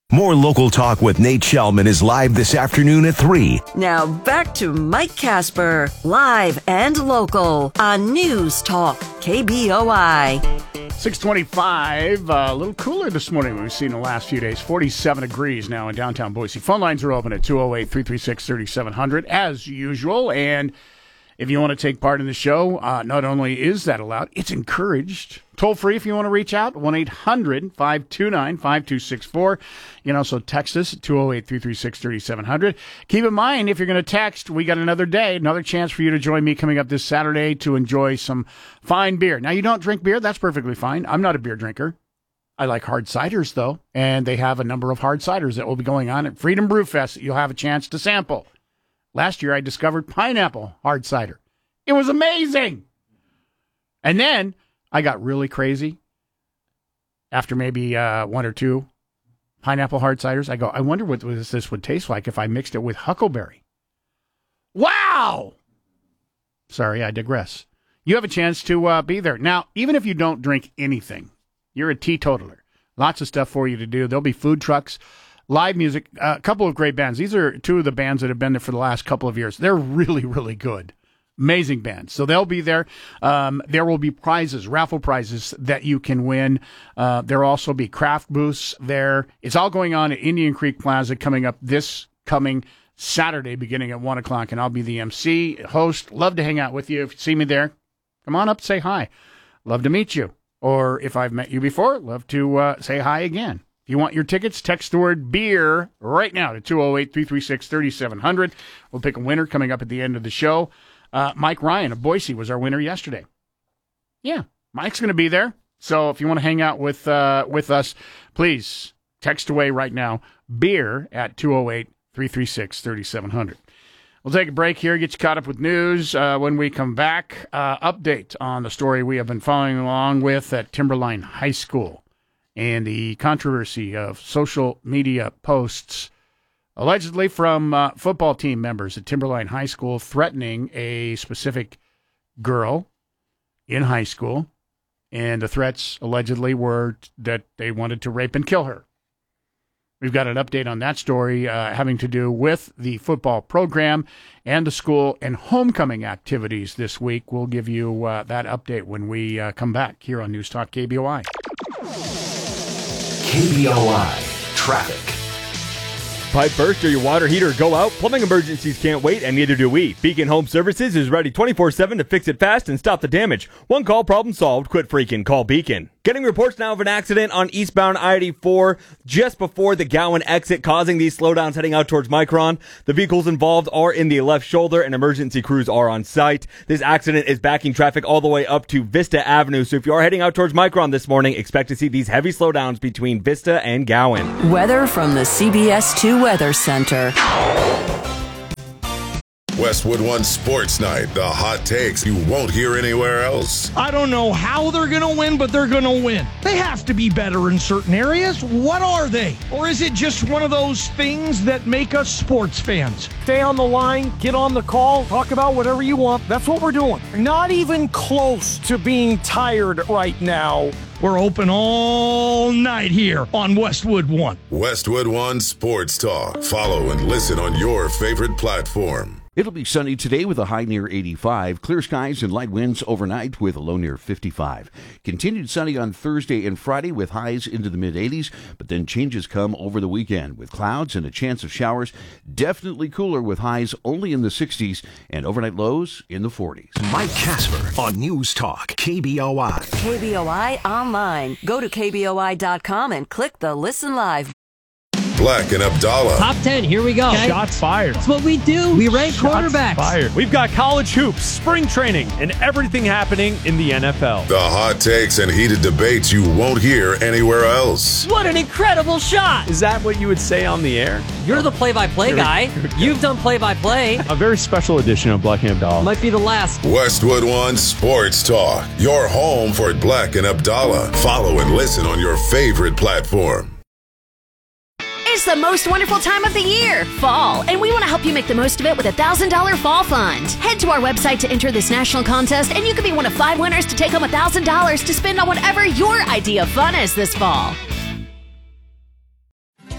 More Local Talk with Nate Shellman is live this afternoon at 3. Now back to Mike Casper, live and local on News Talk KBOI. 625, a little cooler this morning than we've seen the last few days. 47 degrees now in downtown Boise. Phone lines are open at 208-336-3700 as usual. And if you want to take part in the show, not only is that allowed, it's encouraged. Toll free if you want to reach out, 1-800-529-5264. You can also text us at 208-336-3700. Keep in mind, if you're going to text, we got another day, another chance for you to join me coming up this Saturday to enjoy some fine beer. Now, you don't drink beer, that's perfectly fine. I'm not a beer drinker. I like hard ciders, though, and they have a number of hard ciders that will be going on at Freedom Brew Fest that you'll have a chance to sample. Last year, I discovered pineapple hard cider. It was amazing. And then I got really crazy after maybe one or two pineapple hard ciders. I go, I wonder what this would taste like if I mixed it with huckleberry. Wow! Sorry, I digress. You have a chance to be there. Now, even if you don't drink anything, you're a teetotaler. Lots of stuff for you to do. There'll be food trucks. Live music, a couple of great bands. These are two of the bands that have been there for the last couple of years. They're really, really good. Amazing bands. So they'll be there. There will be prizes, raffle prizes that you can win. There'll also be craft booths there. It's all going on at Indian Creek Plaza coming up this coming Saturday beginning at 1 o'clock, and I'll be the MC, host. Love to hang out with you. If you see me there, come on up, say hi. Love to meet you. Or if I've met you before, love to say hi again. If you want your tickets, text the word beer right now to 208-336-3700. We'll pick a winner coming up at the end of the show. Mike Ryan of Boise was our winner yesterday. Yeah, Mike's going to be there. So if you want to hang out with us, please text away right now, beer at 208-336-3700. We'll take a break here, get you caught up with news. When we come back, update on the story we have been following along with at Timberline High School and the controversy of social media posts allegedly from football team members at Timberline High School threatening a specific girl in high school. And the threats allegedly were that they wanted to rape and kill her. We've got an update on that story having to do with the football program and the school and homecoming activities this week. We'll give you that update when we come back here on News Talk KBOI. KBOI Traffic. Pipe burst or your water heater go out? Plumbing emergencies can't wait, and neither do we. Beacon Home Services is ready 24/7 to fix it fast and stop the damage. One call, problem solved. Quit freaking. Call Beacon. Getting reports now of an accident on eastbound I-84 just before the Gowan exit, causing these slowdowns heading out towards Micron. The vehicles involved are in the left shoulder, and emergency crews are on site. This accident is backing traffic all the way up to Vista Avenue, so if you are heading out towards Micron this morning, expect to see these heavy slowdowns between Vista and Gowan. Weather from the CBS 2 Weather Center. Westwood One Sports Night, the hot takes you won't hear anywhere else. I don't know how they're going to win, but they're going to win. They have to be better in certain areas. What are they? Or is it just one of those things that make us sports fans? Stay on the line, get on the call, talk about whatever you want. That's what we're doing. Not even close to being tired right now. We're open all night here on Westwood One. Westwood One Sports Talk. Follow and listen on your favorite platform. It'll be sunny today with a high near 85. Clear skies and light winds overnight with a low near 55. Continued sunny on Thursday and Friday with highs into the mid-80s, but then changes come over the weekend with clouds and a chance of showers. Definitely cooler with highs only in the 60s and overnight lows in the 40s. Mike Casper on News Talk KBOI. KBOI online. Go to KBOI.com and click the Listen Live. Black and Abdallah. Top 10, here we go. Okay. Shots fired. That's what we do. We rank quarterbacks. Fired. We've got college hoops, spring training, and everything happening in the NFL. The hot takes and heated debates you won't hear anywhere else. What an incredible shot. Is that what you would say on the air? You're the play-by-play guy. You've done play-by-play. A very special edition of Black and Abdallah. Might be the last. Westwood One Sports Talk. Your home for Black and Abdallah. Follow and listen on your favorite platform. It's the most wonderful time of the year, fall, and we want to help you make the most of it with a $1,000 fall fund. Head to our website to enter this national contest, and you could be one of 5 winners to take home $1,000 to spend on whatever your idea of fun is this fall.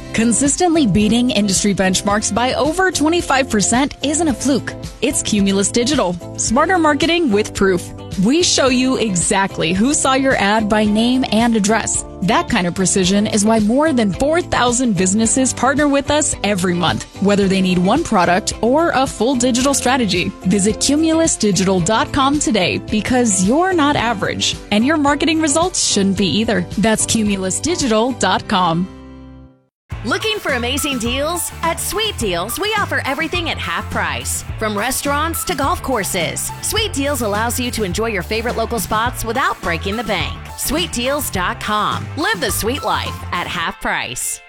Consistently beating industry benchmarks by over 25% isn't a fluke. It's Cumulus Digital. Smarter marketing with proof. We show you exactly who saw your ad by name and address. That kind of precision is why more than 4,000 businesses partner with us every month, whether they need one product or a full digital strategy. Visit cumulusdigital.com today because you're not average, and your marketing results shouldn't be either. That's cumulusdigital.com. Looking for amazing deals? At Sweet Deals, we offer everything at half price. From restaurants to golf courses, Sweet Deals allows you to enjoy your favorite local spots without breaking the bank. SweetDeals.com. Live the sweet life at half price.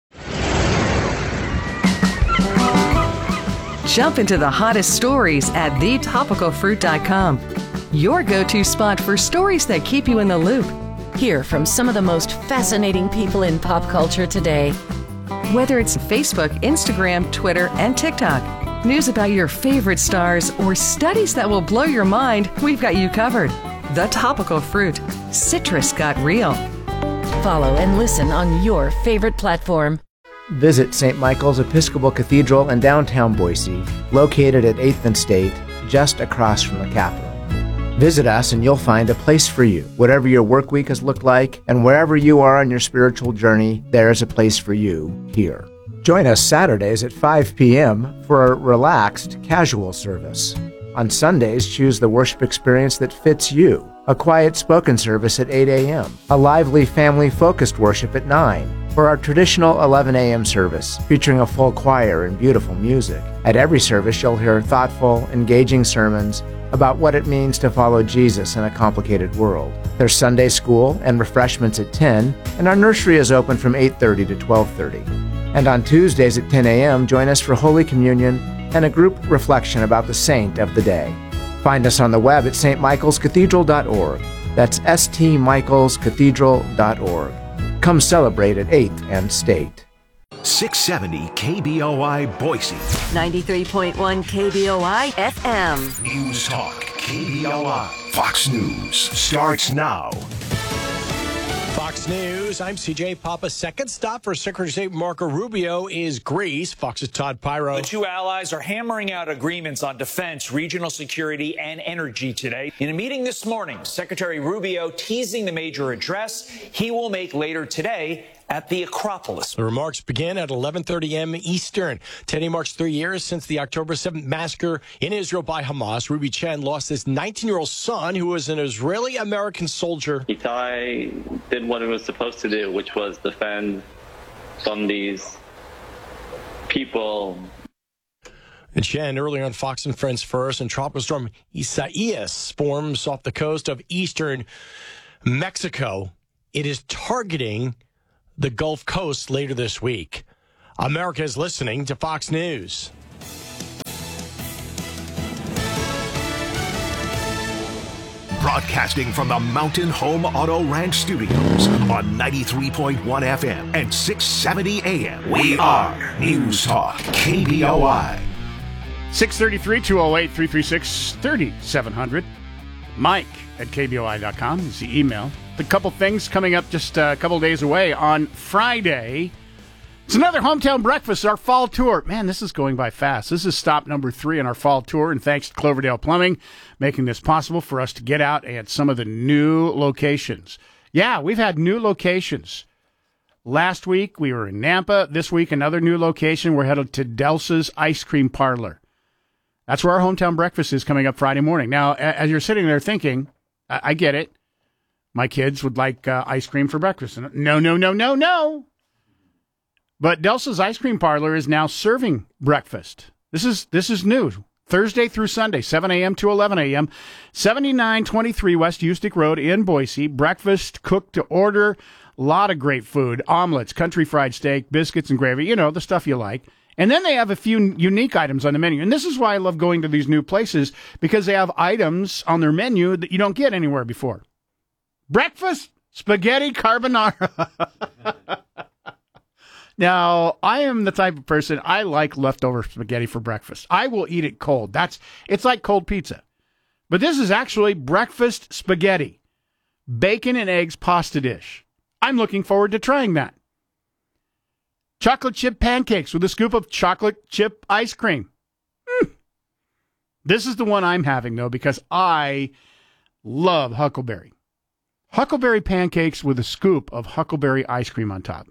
Jump into the hottest stories at thetopicalfruit.com. Your go-to spot for stories that keep you in the loop. Hear from some of the most fascinating people in pop culture today. Whether it's Facebook, Instagram, Twitter, and TikTok, news about your favorite stars, or studies that will blow your mind, we've got you covered. The Topical Fruit. Citrus got real. Follow and listen on your favorite platform. Visit St. Michael's Episcopal Cathedral in downtown Boise, located at 8th and State, just across from the Capitol. Visit us and you'll find a place for you. Whatever your work week has looked like, and wherever you are on your spiritual journey, there is a place for you here. Join us Saturdays at 5 p.m. for a relaxed, casual service. On Sundays, choose the worship experience that fits you. A quiet spoken service at 8 a.m. A lively, family-focused worship at 9. For our traditional 11 a.m. service, featuring a full choir and beautiful music. At every service, you'll hear thoughtful, engaging sermons about what it means to follow Jesus in a complicated world. There's Sunday school and refreshments at 10, and our nursery is open from 8:30 to 12:30. And on Tuesdays at 10 a.m., join us for Holy Communion and a group reflection about the saint of the day. Find us on the web at stmichaelscathedral.org. That's stmichaelscathedral.org. Come celebrate at 8th and State. 670 KBOI Boise. 93.1 KBOI FM. News Talk KBOI. Fox News starts now. Fox News, I'm CJ Papa. Second stop for Secretary of State Marco Rubio is Greece. Fox's Todd Pyro. The two allies are hammering out agreements on defense, regional security, and energy today. In a meeting this morning, Secretary Rubio teasing the major address he will make later today at the Acropolis. The remarks begin at 11:30 a.m. Eastern. Today marks 3 years since the October 7th massacre in Israel by Hamas. Ruby Chen lost his 19-year-old son, who was an Israeli-American soldier. Itai did what it was supposed to do, which was defend from these people. And Chen, earlier on Fox and Friends First, and tropical storm Isaias forms off the coast of eastern Mexico. It is targeting the Gulf Coast later this week. America is listening to Fox News. Broadcasting from the Mountain Home Auto Ranch Studios on 93.1 FM and 670 AM. We are News Talk KBOI. 633-208-336-3700. Mike at KBOI.com is the email. A couple things coming up just a couple days away on Friday. It's another Hometown Breakfast, our fall tour. Man, this is going by fast. This is stop number 3 on our fall tour, and thanks to Cloverdale Plumbing making this possible for us to get out at some of the new locations. Yeah, we've had new locations. Last week, we were in Nampa. This week, another new location. We're headed to Delsa's Ice Cream Parlor. That's where our Hometown Breakfast is coming up Friday morning. Now, as you're sitting there thinking, I get it. My kids would like ice cream for breakfast. No. But Delsa's Ice Cream Parlor is now serving breakfast. This is new. Thursday through Sunday, 7 a.m. to 11 a.m., 7923 West Ustick Road in Boise. Breakfast cooked to order. A lot of great food. Omelets, country fried steak, biscuits and gravy. You know, the stuff you like. And then they have a few unique items on the menu. And this is why I love going to these new places, because they have items on their menu that you don't get anywhere before. Breakfast spaghetti carbonara. Now, I am the type of person, I like leftover spaghetti for breakfast. I will eat it cold. It's like cold pizza. But this is actually breakfast spaghetti. Bacon and eggs pasta dish. I'm looking forward to trying that. Chocolate chip pancakes with a scoop of chocolate chip ice cream. This is the one I'm having, though, because I love Huckleberry. Huckleberry pancakes with a scoop of Huckleberry ice cream on top.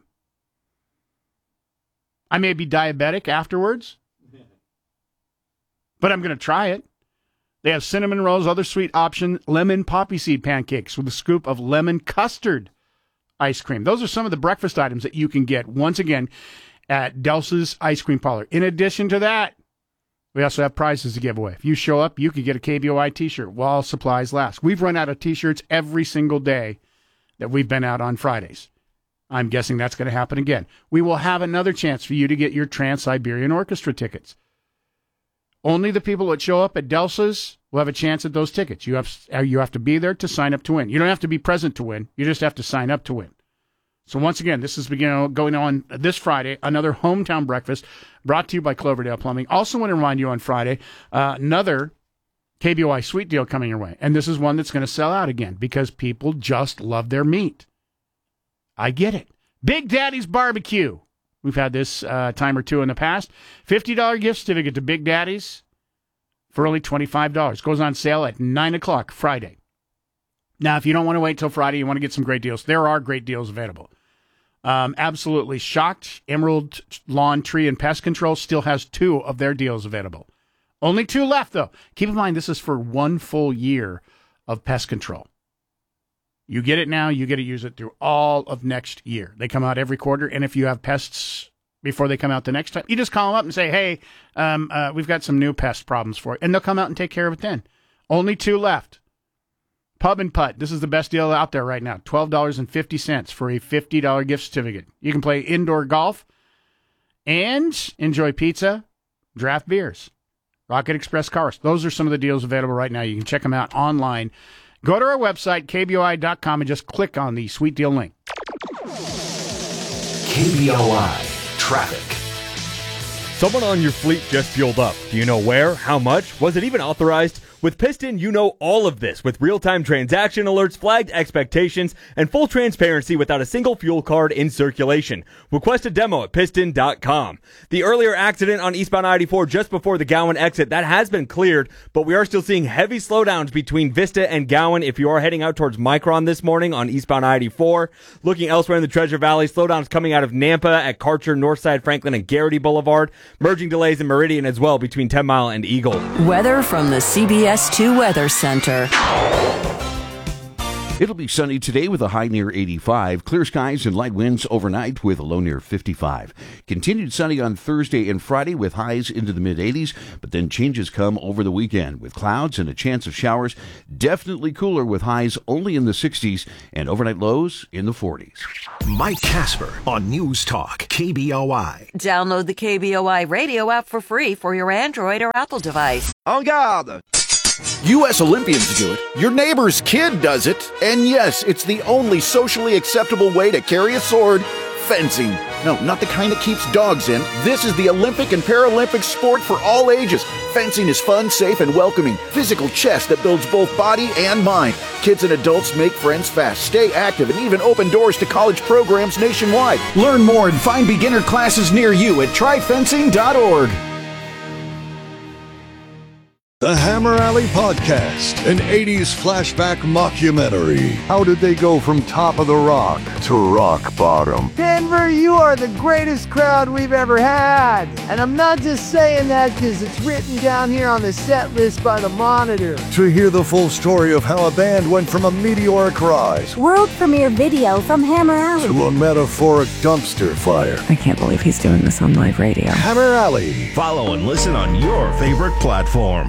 I may be diabetic afterwards, but I'm going to try it. They have cinnamon rolls, other sweet option, lemon poppy seed pancakes with a scoop of lemon custard ice cream. Those are some of the breakfast items that you can get, once again, at Delsa's Ice Cream Parlor. In addition to that, we also have prizes to give away. If you show up, you can get a KBOI t-shirt while supplies last. We've run out of t-shirts every single day that we've been out on Fridays. I'm guessing that's going to happen again. We will have another chance for you to get your Trans-Siberian Orchestra tickets. Only the people that show up at Delsa's will have a chance at those tickets. You have to be there to sign up to win. You don't have to be present to win. You just have to sign up to win. So once again, this is going on this Friday, another hometown breakfast brought to you by Cloverdale Plumbing. Also want to remind you on Friday, another KBOI sweet deal coming your way. And this is one that's going to sell out again because people just love their meat. I get it. Big Daddy's Barbecue. We've had this time or two in the past. $50 gift certificate to Big Daddy's for only $25. Goes on sale at 9 o'clock Friday. Now, if you don't want to wait till Friday, you want to get some great deals, there are great deals available. Absolutely shocked. Emerald Lawn, Tree, and Pest Control still has 2 of their deals available. Only 2 left, though. Keep in mind, this is for 1 full year of pest control. You get it now, you get to use it through all of next year. They come out every quarter, and if you have pests before they come out the next time, you just call them up and say, hey, we've got some new pest problems for you. And they'll come out and take care of it then. Only 2 left. Pub and Putt. This is the best deal out there right now. $12.50 for a $50 gift certificate. You can play indoor golf and enjoy pizza, draft beers. Rocket Express cars. Those are some of the deals available right now. You can check them out online. Go to our website, KBOI.com, and just click on the sweet deal link. KBOI Traffic. Someone on your fleet just fueled up. Do you know where? How much? Was it even authorized? With Piston, you know all of this with real-time transaction alerts, flagged expectations, and full transparency without a single fuel card in circulation. Request a demo at piston.com. The earlier accident on eastbound I-84 just before the Gowan exit, that has been cleared, but we are still seeing heavy slowdowns between Vista and Gowan if you are heading out towards Micron this morning on eastbound I-84. Looking elsewhere in the Treasure Valley, slowdowns coming out of Nampa at Karcher, Northside, Franklin, and Garrity Boulevard. Merging delays in Meridian as well between 10 Mile and Eagle. Weather from the CBS 2 Weather Center. It'll be sunny today with a high near 85. Clear skies and light winds overnight with a low near 55. Continued sunny on Thursday and Friday with highs into the mid-80s, but then changes come over the weekend with clouds and a chance of showers. Definitely cooler with highs only in the 60s and overnight lows in the 40s. Mike Casper on News Talk KBOI. Download the KBOI radio app for free for your Android or Apple device. En garde! U.S. Olympians do it. Your neighbor's kid does it. And yes, it's the only socially acceptable way to carry a sword. Fencing. No, not the kind that keeps dogs in. This is the Olympic and Paralympic sport for all ages. Fencing is fun, safe, and welcoming. Physical chess that builds both body and mind. Kids and adults make friends fast, stay active, and even open doors to college programs nationwide. Learn more and find beginner classes near you at tryfencing.org. The Hammer Alley Podcast, an 80s flashback mockumentary. How did they go from top of the rock to rock bottom? Denver, you are the greatest crowd we've ever had. And I'm not just saying that because it's written down here on the set list by the Monitor. To hear the full story of how a band went from a meteoric rise, world premiere video from Hammer Alley, to a metaphoric dumpster fire. I can't believe he's doing this on live radio. Hammer Alley. Follow and listen on your favorite platform.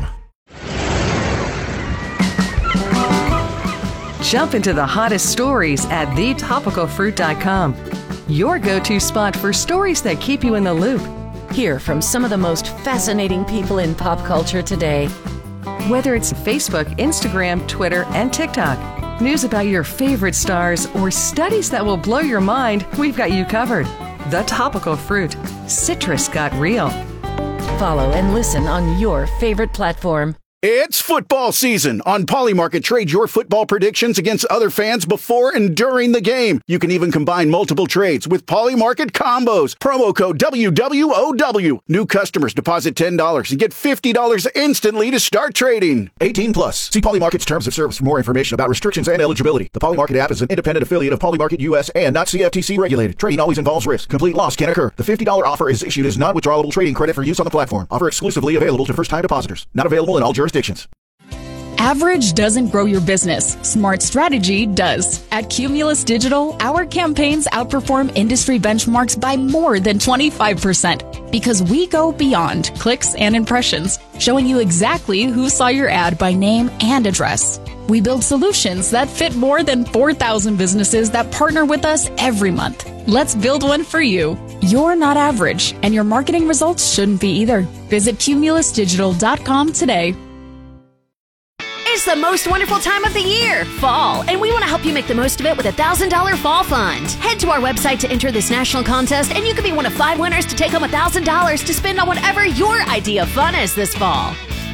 Jump into the hottest stories at thetopicalfruit.com. Your go-to spot for stories that keep you in the loop. Hear from some of the most fascinating people in pop culture today. Whether it's Facebook, Instagram, Twitter, and TikTok, news about your favorite stars, or studies that will blow your mind, we've got you covered. The Topical Fruit. Citrus got real. Follow and listen on your favorite platform. It's football season. On Polymarket, trade your football predictions against other fans before and during the game. You can even combine multiple trades with Polymarket combos. Promo code WWOW. New customers deposit $10 and get $50 instantly to start trading. 18 plus. See Polymarket's terms of service for more information about restrictions and eligibility. The Polymarket app is an independent affiliate of Polymarket US and not CFTC regulated. Trading always involves risk. Complete loss can occur. The $50 offer is issued as non-withdrawable trading credit for use on the platform. Offer exclusively available to first-time depositors. Not available in all jurisdictions. Average doesn't grow your business. Smart strategy does. At Cumulus Digital, our campaigns outperform industry benchmarks by more than 25% because we go beyond clicks and impressions, showing you exactly who saw your ad by name and address. We build solutions that fit more than 4,000 businesses that partner with us every month. Let's build one for you. You're not average, and your marketing results shouldn't be either. Visit cumulusdigital.com today. It's the most wonderful time of the year, fall, and we want to help you make the most of it with a $1,000 fall fund. Head to our website to enter this national contest, and you could be one of 5 winners to take home $1,000 to spend on whatever your idea of fun is this fall.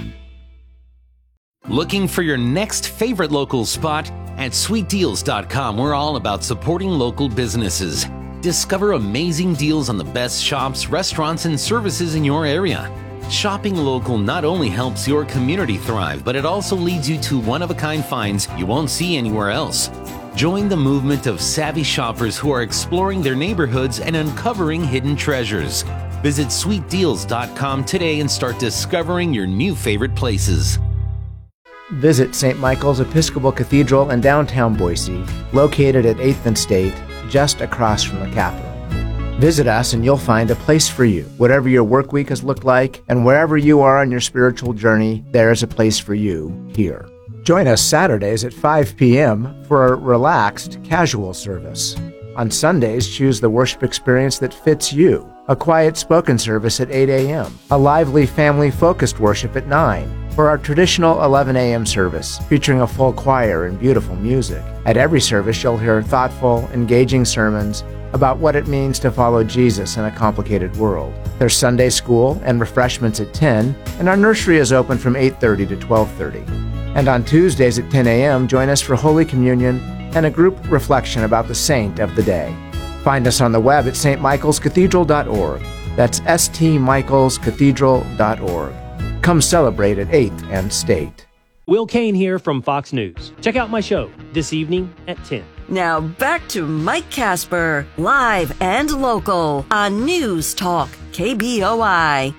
Looking for your next favorite local spot? At sweetdeals.com, we're all about supporting local businesses. Discover amazing deals on the best shops, restaurants, and services in your area. Shopping local not only helps your community thrive, but it also leads you to one-of-a-kind finds you won't see anywhere else. Join the movement of savvy shoppers who are exploring their neighborhoods and uncovering hidden treasures. Visit sweetdeals.com today and start discovering your new favorite places. Visit St. Michael's Episcopal Cathedral in downtown Boise, located at 8th and State, just across from the Capitol. Visit us and you'll find a place for you. Whatever your work week has looked like, and wherever you are on your spiritual journey, there is a place for you here. Join us Saturdays at 5 p.m. for a relaxed, casual service. On Sundays, choose the worship experience that fits you. A quiet spoken service at 8 a.m. A lively, family-focused worship at 9. For our traditional 11 a.m. service, featuring a full choir and beautiful music. At every service, you'll hear thoughtful, engaging sermons about what it means to follow Jesus in a complicated world. There's Sunday school and refreshments at 10, and our nursery is open from 8:30 to 12:30. And on Tuesdays at 10 a.m., join us for Holy Communion and a group reflection about the saint of the day. Find us on the web at stmichaelscathedral.org. That's stmichaelscathedral.org. Come celebrate at 8th and State. Will Kane here from Fox News. Check out my show this evening at 10. Now back to Mike Casper, live and local on News Talk KBOI.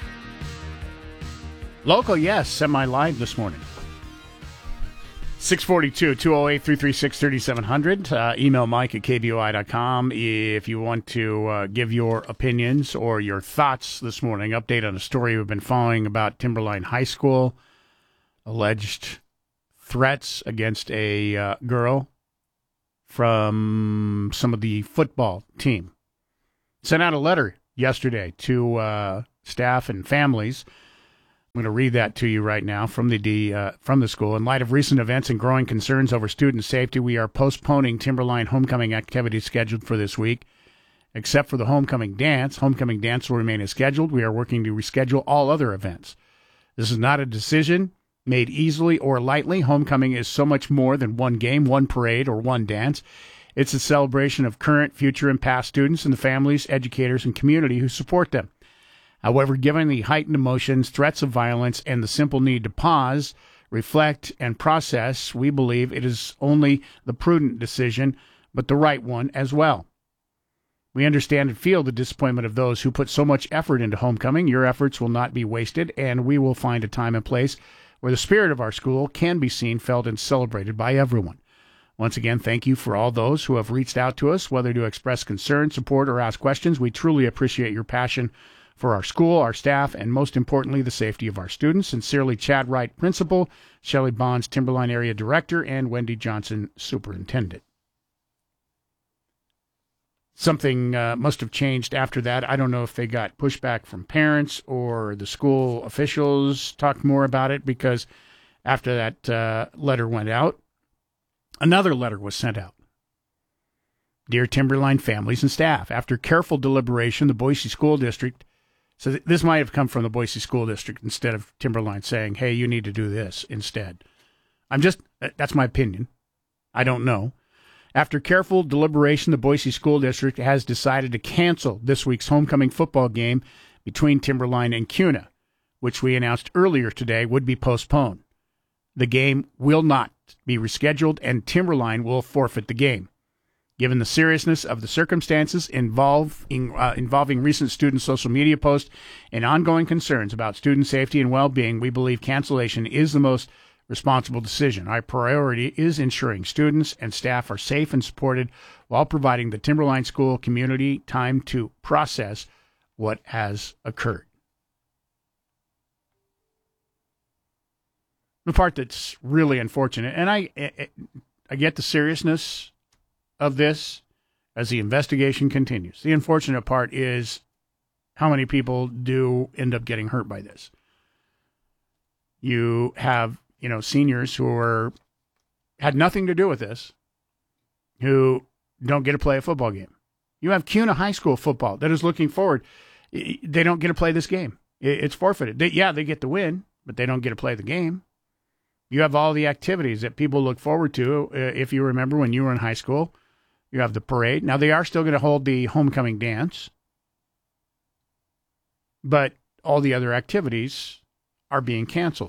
Local, yes, semi-live this morning. 642-208-336-3700. Email Mike at kboi.com if you want to give your opinions or your thoughts this morning. Update on a story we've been following about Timberline High School. Alleged threats against a girl from some of the football team. Sent out a letter yesterday to staff and families. I'm going to read that to you right now from the school. In light of recent events and growing concerns over student safety, we are postponing Timberline homecoming activities scheduled for this week. Except for the homecoming dance. Homecoming dance will remain as scheduled. We are working to reschedule all other events. This is not a decision made easily or lightly. Homecoming is so much more than one game, one parade, or one dance. It's a celebration of current, future, and past students and the families, educators, and community who support them. However, given the heightened emotions, threats of violence, and the simple need to pause, reflect, and process, we believe it is only the prudent decision, but the right one as well. We understand and feel the disappointment of those who put so much effort into homecoming. Your efforts will not be wasted, and we will find a time and place where the spirit of our school can be seen, felt, and celebrated by everyone. Once again, thank you for all those who have reached out to us, whether to express concern, support, or ask questions. We truly appreciate your passion for our school, our staff, and most importantly, the safety of our students. Sincerely, Chad Wright, Principal, Shelley Bonds, Timberline Area Director, and Wendy Johnson, Superintendent. Something must have changed after that. I don't know if they got pushback from parents or the school officials talked more about it, because after that letter went out, another letter was sent out. Dear Timberline families and staff, after careful deliberation, the Boise School District So this might have come from the Boise School District instead of Timberline saying, hey, you need to do this instead. That's my opinion. I don't know. After careful deliberation, the Boise School District has decided to cancel this week's homecoming football game between Timberline and Kuna, which we announced earlier today would be postponed. The game will not be rescheduled, and Timberline will forfeit the game. Given the seriousness of the circumstances involving recent student social media posts and ongoing concerns about student safety and well-being, we believe cancellation is the most responsible decision. Our priority is ensuring students and staff are safe and supported while providing the Timberline School community time to process what has occurred. The part that's really unfortunate, and I get the seriousness of this as the investigation continues. The unfortunate part is how many people do end up getting hurt by this. You have, seniors who had nothing to do with this, who don't get to play a football game. You have Kuna High School football that is looking forward. They don't get to play this game. It's forfeited. They get the win, but they don't get to play the game. You have all the activities that people look forward to. If you remember when you were in high school, you have the parade. Now, they are still going to hold the homecoming dance, but all the other activities are being canceled.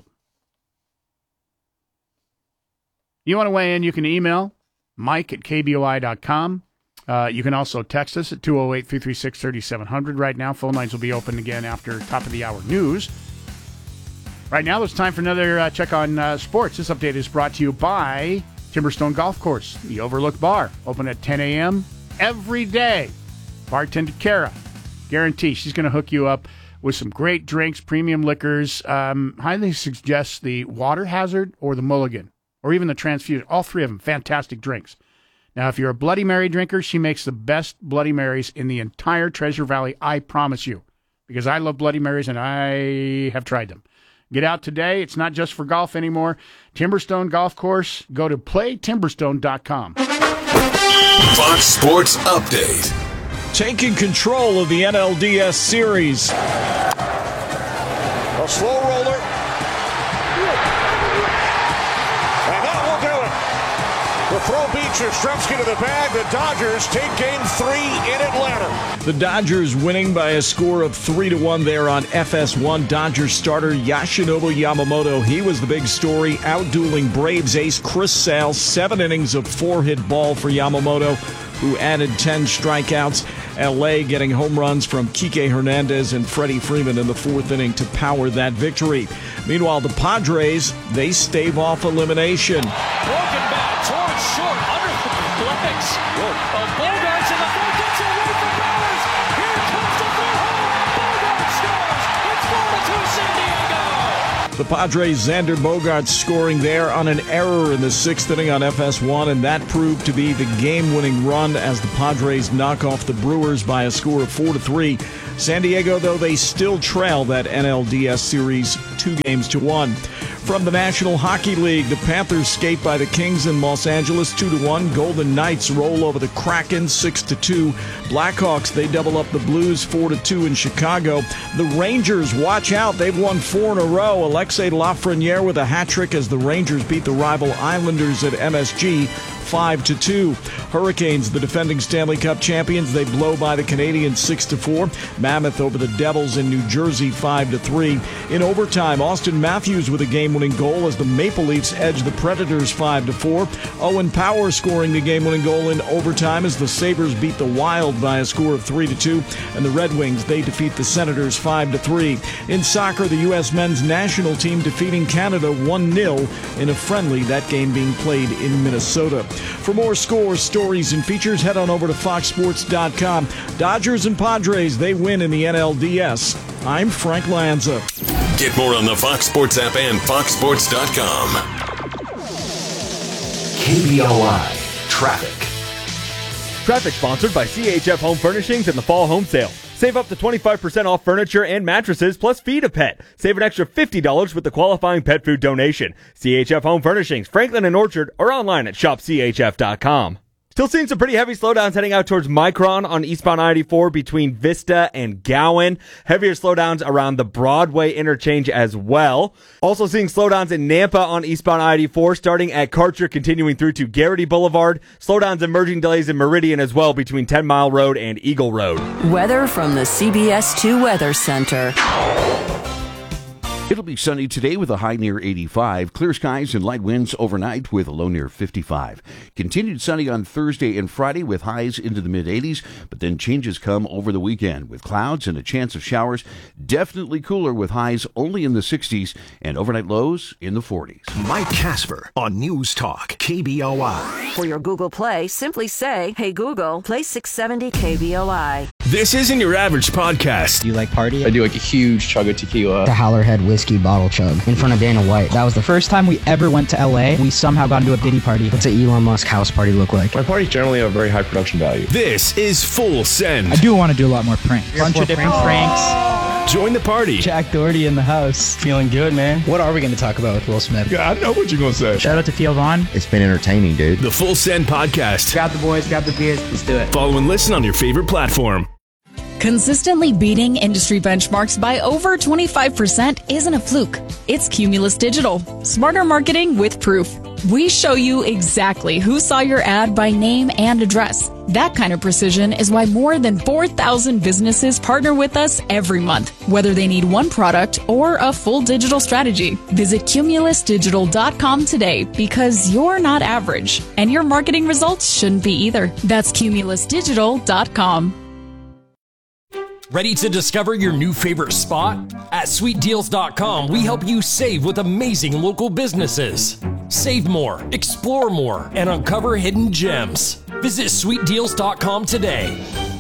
You want to weigh in, you can email mike@kboi.com. You can also text us at 208-336-3700 right now. Phone lines will be open again after top of the hour news. Right now, it's time for another check on sports. This update is brought to you by Timberstone Golf Course, the Overlook Bar, open at 10 a.m. every day. Bartender Kara, guarantee she's going to hook you up with some great drinks, premium liquors. Highly suggest the Water Hazard or the Mulligan, or even the Transfusion. All three of them, fantastic drinks. Now, if you're a Bloody Mary drinker, she makes the best Bloody Marys in the entire Treasure Valley, I promise you, because I love Bloody Marys and I have tried them. Get out today. It's not just for golf anymore. Timberstone Golf Course. Go to playtimberstone.com. Fox Sports Update. Taking control of the NLDS series. A slow roller. And that will do it. The throw beats Yastrzemski to the bag. The Dodgers take game 3 in Atlanta. The Dodgers winning by a score of 3-1 there on FS1. Dodgers starter Yoshinobu Yamamoto, he was the big story, outdueling Braves ace Chris Sale. 7 innings of 4-hit ball for Yamamoto, who added 10 strikeouts. LA getting home runs from Kike Hernandez and Freddie Freeman in the 4th inning to power that victory. Meanwhile, the Padres, they stave off elimination. Broken bat towards short, under the legs. Bogarts in the front, gets away from Bowers. Here comes the third home. Bogarts scores. It's 4-2 San Diego. The Padres' Xander Bogaerts scoring there on an error in the 6th inning on FS1, and that proved to be the game-winning run as the Padres knock off the Brewers by a score of 4-3. San Diego, though, they still trail that NLDS series 2-1. From the National Hockey League, the Panthers skate by the Kings in Los Angeles 2-1. Golden Knights roll over the Kraken 6-2. Blackhawks, they double up the Blues 4-2 in Chicago. The Rangers, watch out, they've won 4 in a row. Alexei Lafreniere with a hat trick as the Rangers beat the rival Islanders at MSG 5-2. Hurricanes, the defending Stanley Cup champions, they blow by the Canadiens 6-4. Mammoth over the Devils in New Jersey 5-3. In overtime, Austin Matthews with a game-winning goal as the Maple Leafs edge the Predators 5-4. Owen Power scoring the game-winning goal in overtime as the Sabres beat the Wild by a score of 3-2. And the Red Wings, they defeat the Senators 5-3. In soccer, the U.S. men's national team defeating Canada 1-0 in a friendly, that game being played in Minnesota. For more scores, stories, and features, head on over to foxsports.com. Dodgers and Padres, they win in the NLDS. I'm Frank Lanza. Get more on the Fox Sports app and foxsports.com. KBOI Traffic. Traffic sponsored by CHF Home Furnishings and the Fall Home Sale. Save up to 25% off furniture and mattresses, plus feed a pet. Save an extra $50 with the qualifying pet food donation. CHF Home Furnishings, Franklin and Orchard, or online at shopchf.com. Still seeing some pretty heavy slowdowns heading out towards Micron on eastbound I-84 between Vista and Gowan. Heavier slowdowns around the Broadway interchange as well. Also seeing slowdowns in Nampa on eastbound I-84 starting at Karcher, continuing through to Garrity Boulevard. Slowdowns and merging delays in Meridian as well between 10 Mile Road and Eagle Road. Weather from the CBS 2 Weather Center. It'll be sunny today with a high near 85. Clear skies and light winds overnight with a low near 55. Continued sunny on Thursday and Friday with highs into the mid-80s, but then changes come over the weekend with clouds and a chance of showers. Definitely cooler with highs only in the 60s and overnight lows in the 40s. Mike Casper on News Talk KBOI. For your Google Play, simply say, "Hey Google, play 670 KBOI." This isn't your average podcast. Do you like party? I do like a huge chug of tequila. The Howlerhead whiskey bottle chug in front of Dana White. That was the first time we ever went to LA. We somehow got into a Diddy party. What's an Elon Musk house party look like? My parties generally have very high production value. This is Full Send. I do want to do a lot more pranks. Bunch of different pranks. Join the party. Jack Doherty in the house. Feeling good, man. What are we going to talk about with Will Smith? Yeah, I know what you're going to say. Shout out to Theo Vaughn. It's been entertaining, dude. The Full Send podcast. Grab the boys, grab the beers. Let's do it. Follow and listen on your favorite platform. Consistently beating industry benchmarks by over 25% isn't a fluke. It's Cumulus Digital. Smarter marketing with proof. We show you exactly who saw your ad by name and address. That kind of precision is why more than 4,000 businesses partner with us every month, whether they need one product or a full digital strategy. Visit cumulusdigital.com today because you're not average, and your marketing results shouldn't be either. That's cumulusdigital.com. Ready to discover your new favorite spot? At SweetDeals.com, we help you save with amazing local businesses. Save more, explore more, and uncover hidden gems. Visit SweetDeals.com today.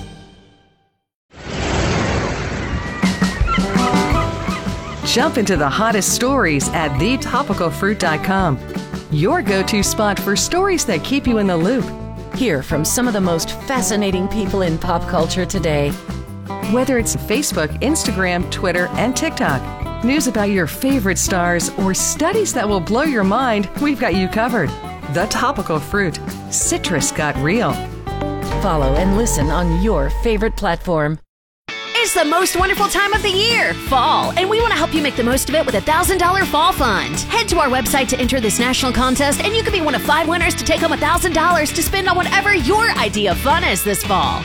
Jump into the hottest stories at thetopicalfruit.com. Your go-to spot for stories that keep you in the loop. Hear from some of the most fascinating people in pop culture today. Whether it's Facebook, Instagram, Twitter, and TikTok, news about your favorite stars, or studies that will blow your mind, we've got you covered. The Topical Fruit. Citrus got real. Follow and listen on your favorite platform. It's the most wonderful time of the year, fall, and we want to help you make the most of it with a $1,000 fall fund. Head to our website to enter this national contest, and you could be one of 5 winners to take home $1,000 to spend on whatever your idea of fun is this fall.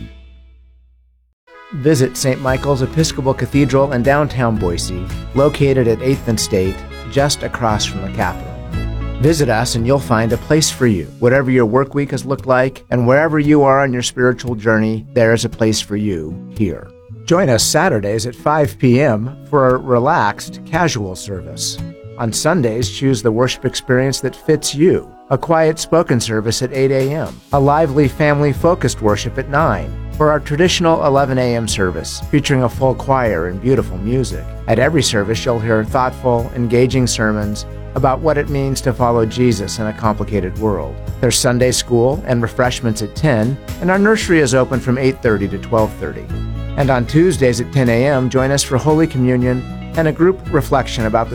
Visit St. Michael's Episcopal Cathedral in downtown Boise, located at 8th and State, just across from the Capitol. Visit us and you'll find a place for you. Whatever your work week has looked like, and wherever you are on your spiritual journey, there is a place for you here. Join us Saturdays at 5 p.m. for a relaxed, casual service. On Sundays, choose the worship experience that fits you. A quiet spoken service at 8 a.m. A lively family-focused worship at 9. For our traditional 11 a.m. service, featuring a full choir and beautiful music. At every service, you'll hear thoughtful, engaging sermons about what it means to follow Jesus in a complicated world. There's Sunday school and refreshments at 10, and our nursery is open from 8:30 to 12:30. And on Tuesdays at 10 a.m., join us for Holy Communion and a group reflection about the